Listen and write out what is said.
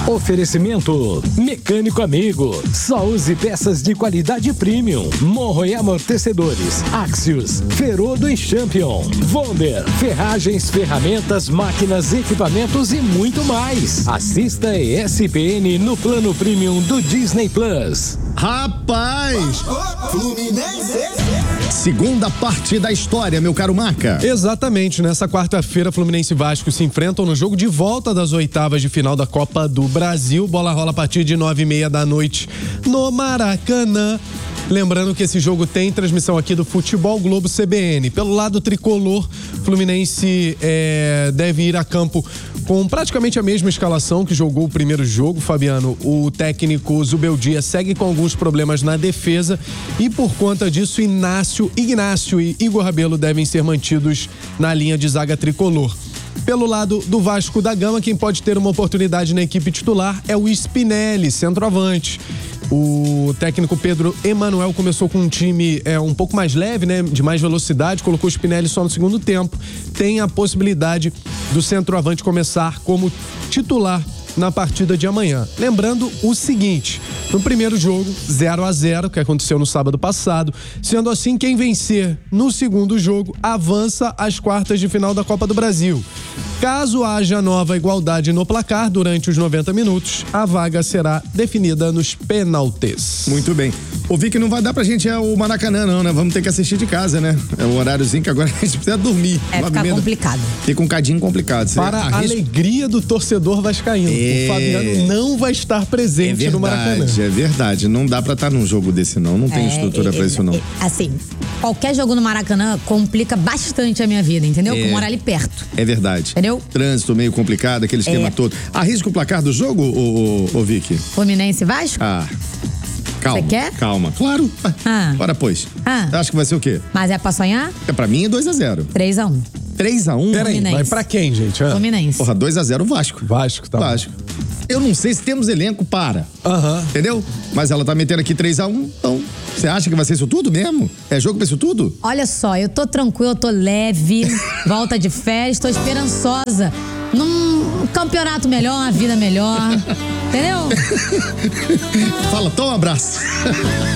Oferecimento Mecânico Amigo. Só use peças de qualidade premium. Morro e amortecedores. Axios. Ferodo e Champion. Vonder. Ferragens, ferramentas, máquinas, equipamentos e muito mais. Assista ESPN no plano premium do Disney Plus. Rapaz! Segunda parte da história, meu caro Maca. Exatamente, nessa quarta-feira, Fluminense e Vasco se enfrentam no jogo de volta das oitavas de final da Copa do Brasil. Bola rola a partir de 9h30 da noite no Maracanã. Lembrando que esse jogo tem transmissão aqui do Futebol Globo CBN. Pelo lado tricolor, Fluminense deve ir a campo com praticamente a mesma escalação que jogou o primeiro jogo, Fabiano. O técnico Zubeldia segue com alguns problemas na defesa e por conta disso Ignácio e Igor Rabelo devem ser mantidos na linha de zaga tricolor. Pelo lado do Vasco da Gama, quem pode ter uma oportunidade na equipe titular é o Spinelli, centroavante. O técnico Pedro Emanuel começou com um time um pouco mais leve, né, de mais velocidade, colocou o Spinelli só no segundo tempo. Tem a possibilidade do centroavante começar como titular na partida de amanhã. Lembrando o seguinte, no primeiro jogo, 0-0, que aconteceu no sábado passado, sendo assim, quem vencer no segundo jogo avança às quartas de final da Copa do Brasil. Caso haja nova igualdade no placar durante os 90 minutos, a vaga será definida nos pênaltis. Muito bem. Ouvi que não vai dar pra gente o Maracanã não, né? Vamos ter que assistir de casa, né? É um horáriozinho que agora a gente precisa dormir. Fica complicado. Fica um cadinho complicado. Para a alegria do torcedor vascaíno, o Fabiano não vai estar presente no Maracanã. É verdade, não dá pra estar num jogo desse não tem estrutura pra isso não. Assim, qualquer jogo no Maracanã complica bastante a minha vida, entendeu? Porque eu moro ali perto. É verdade. Entendeu? Trânsito meio complicado, aquele esquema todo. Arrisca o placar do jogo, ô Vicky? Fluminense e Vasco? Calma. Você quer? Calma. Claro. Bora, pois. Acho que vai ser o quê? Mas é pra sonhar? Pra mim é 2-0. 3-1. 3-1? Peraí, vai pra quem, gente? Fluminense. Porra, 2-0 Vasco. Vasco, tá. Vasco. Eu não sei se temos elenco para. Entendeu? Mas ela tá metendo aqui 3-1, então... Você acha que vai ser isso tudo mesmo? É jogo pra isso tudo? Olha só, eu tô tranquila, eu tô leve, volta de férias, tô esperançosa. Num campeonato melhor, uma vida melhor. Entendeu? Fala, toma um abraço.